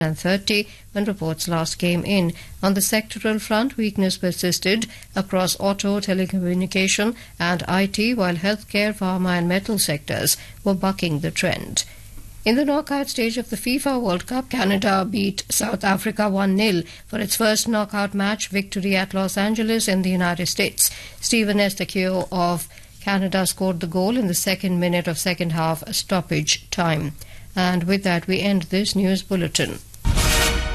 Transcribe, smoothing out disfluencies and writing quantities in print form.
30 when reports last came in. On the sectoral front, weakness persisted across auto, telecommunication and IT, while healthcare, pharma and metal sectors were bucking the trend. In the knockout stage of the FIFA World Cup, Canada beat South Africa 1-0 for its first knockout match victory at Los Angeles in the United States. Steven Estakio of Canada scored the goal in the second minute of second half stoppage time. And with that, we end this news bulletin.